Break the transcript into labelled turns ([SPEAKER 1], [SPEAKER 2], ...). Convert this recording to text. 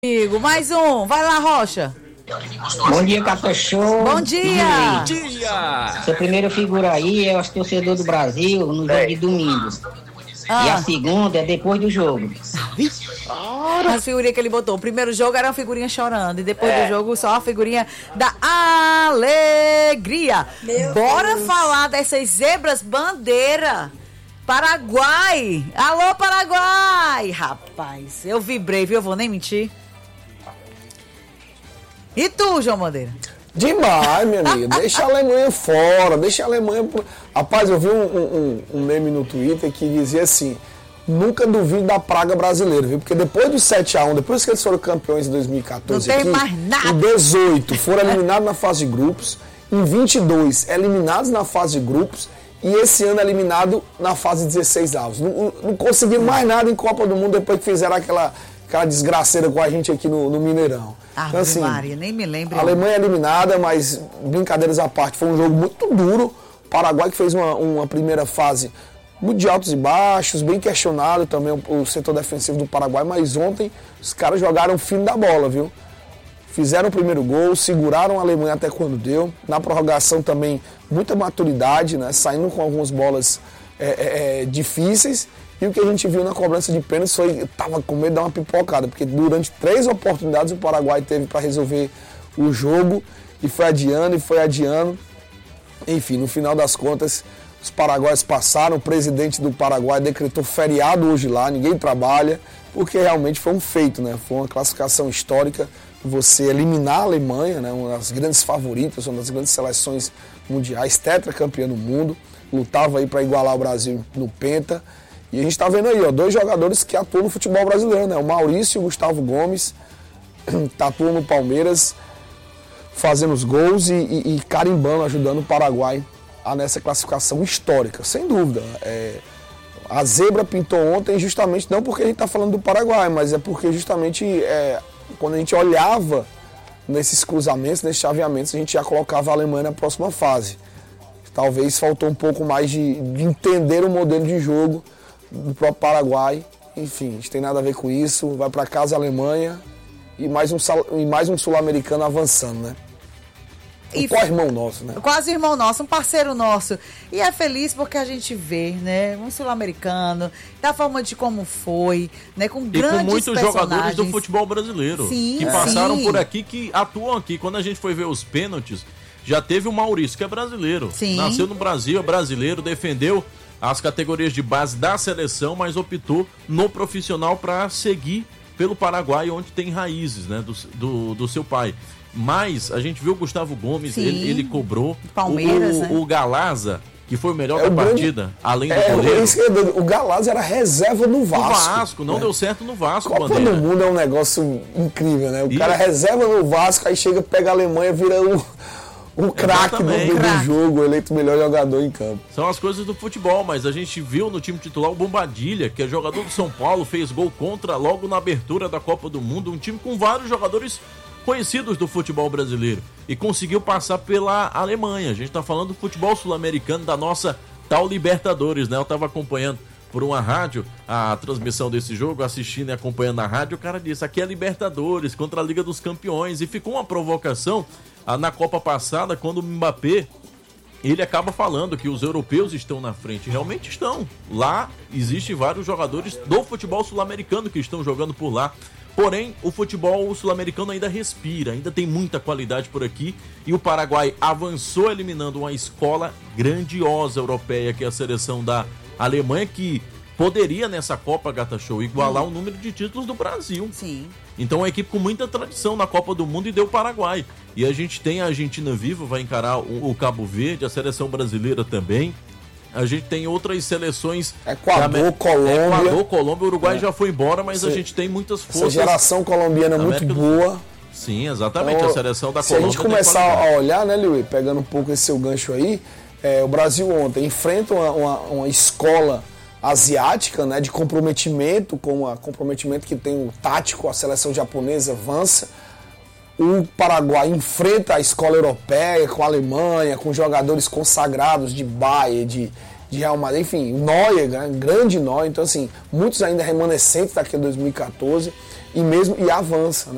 [SPEAKER 1] Amigo, mais um. Vai lá, Rocha.
[SPEAKER 2] Bom dia, Cata Show.
[SPEAKER 1] Bom dia.
[SPEAKER 3] Bom dia.
[SPEAKER 2] Sua primeira figura aí é os torcedores do Brasil no jogo de domingo. E a segunda é depois do jogo.
[SPEAKER 1] As figurinhas que ele botou. O primeiro jogo era uma figurinha chorando. E depois do jogo só a figurinha da alegria. Bora falar dessas zebras bandeira. Paraguai. Alô, Paraguai. Rapaz, eu vibrei, viu? Eu vou nem mentir. E tu, João Bandeira?
[SPEAKER 4] Demais, minha amiga. Deixa a Alemanha fora, deixa a Alemanha... Rapaz, eu vi um meme no Twitter que dizia assim: nunca duvide da praga brasileira, viu? Porque depois do 7-1, depois que eles foram campeões em 2014,
[SPEAKER 1] não tem mais nada.
[SPEAKER 4] Em 18 foram eliminados na fase de grupos, em 22 eliminados na fase de grupos, e esse ano eliminado na fase 16 avos. Não conseguiram mais nada em Copa do Mundo depois que fizeram aquela desgraceira com a gente aqui no Mineirão.
[SPEAKER 1] Então, assim, Maria, nem me lembro.
[SPEAKER 4] A Alemanha é eliminada, mas brincadeiras à parte, foi um jogo muito duro. O Paraguai que fez uma primeira fase muito de altos e baixos, bem questionado também o setor defensivo do Paraguai, mas ontem os caras jogaram o fim da bola, viu? Fizeram o primeiro gol, seguraram a Alemanha até quando deu. Na prorrogação também, muita maturidade, né? Saindo com algumas bolas difíceis. E o que a gente viu na cobrança de pênalti foi, tava com medo de dar uma pipocada, porque durante 3 oportunidades o Paraguai teve para resolver o jogo, e foi adiando. Enfim, no final das contas, os paraguaios passaram, o presidente do Paraguai decretou feriado hoje lá, ninguém trabalha, porque realmente foi um feito, né? Foi uma classificação histórica, você eliminar a Alemanha, né? Uma das grandes favoritas, uma das grandes seleções mundiais, tetracampeã do mundo, lutava aí para igualar o Brasil no Penta. E a gente está vendo aí, ó, 2 jogadores que atuam no futebol brasileiro, né? O Maurício e o Gustavo Gomes atuam no Palmeiras, fazendo os gols e carimbando, ajudando o Paraguai nessa classificação histórica, sem dúvida. A zebra pintou ontem justamente, não porque a gente está falando do Paraguai, mas é porque justamente quando a gente olhava nesses cruzamentos, nesses chaveamentos, a gente já colocava a Alemanha na próxima fase. Talvez faltou um pouco mais de entender o modelo de jogo do próprio Paraguai. Enfim, a gente tem nada a ver com isso. Vai para casa a Alemanha e mais um sul-americano avançando, né? Quase irmão nosso, né?
[SPEAKER 1] Quase irmão nosso, um parceiro nosso. E é feliz porque a gente vê, né? Um sul-americano, da forma de como foi, né? Com grandes
[SPEAKER 3] com muitos
[SPEAKER 1] personagens.
[SPEAKER 3] Jogadores do futebol brasileiro.
[SPEAKER 1] Sim,
[SPEAKER 3] que passaram por aqui, que atuam aqui. Quando a gente foi ver os pênaltis, já teve o Maurício, que é brasileiro.
[SPEAKER 1] Sim.
[SPEAKER 3] Nasceu no Brasil, é brasileiro, defendeu as categorias de base da seleção, mas optou no profissional para seguir pelo Paraguai, onde tem raízes, né, do seu pai. Mas a gente viu o Gustavo Gomes, ele cobrou.
[SPEAKER 1] Palmeiras,
[SPEAKER 3] o Galaza, que foi o melhor da partida, além do goleiro.
[SPEAKER 4] O Galaza era reserva no Vasco.
[SPEAKER 3] O Vasco, não deu certo no Vasco,
[SPEAKER 4] Copa do Mundo é um negócio incrível, né? O cara reserva no Vasco, aí chega, pega a Alemanha, vira o craque do jogo, eleito melhor jogador em campo.
[SPEAKER 3] São as coisas do futebol, mas a gente viu no time titular o Bombadilha, que é jogador do São Paulo, fez gol contra logo na abertura da Copa do Mundo, um time com vários jogadores conhecidos do futebol brasileiro, e conseguiu passar pela Alemanha. A gente tá falando do futebol sul-americano, da nossa tal Libertadores, né? Eu tava acompanhando por uma rádio a transmissão desse jogo, assistindo e acompanhando na rádio, o cara disse, aqui é Libertadores contra a Liga dos Campeões, e ficou uma provocação na Copa passada, quando o Mbappé, ele acaba falando que os europeus estão na frente. Realmente estão. Lá existem vários jogadores do futebol sul-americano que estão jogando por lá. Porém, o futebol sul-americano ainda respira, ainda tem muita qualidade por aqui. E o Paraguai avançou eliminando uma escola grandiosa europeia, que é a seleção da Alemanha, que poderia nessa Copa, Gata Show, igualar o número de títulos do Brasil.
[SPEAKER 1] Sim.
[SPEAKER 3] Então é uma equipe com muita tradição na Copa do Mundo, e deu o Paraguai. E a gente tem a Argentina viva, vai encarar o Cabo Verde, a seleção brasileira também. A gente tem outras seleções.
[SPEAKER 4] Equador,
[SPEAKER 3] Colômbia, o Uruguai já foi embora, mas a gente tem muitas forças.
[SPEAKER 4] Essa geração colombiana muito boa.
[SPEAKER 3] Sim, exatamente, então, a seleção da Colômbia.
[SPEAKER 4] Se a gente começar a olhar, né, Liu, pegando um pouco esse seu gancho aí, o Brasil ontem enfrenta uma escola asiática, né, de comprometimento, com o comprometimento que tem o tático, a seleção japonesa avança. O Paraguai enfrenta a escola europeia, com a Alemanha, com jogadores consagrados de Bayern, de Real Madrid, enfim, Neuer, né, grande Neuer. Então, assim, muitos ainda remanescentes daquele 2014 e avança, né?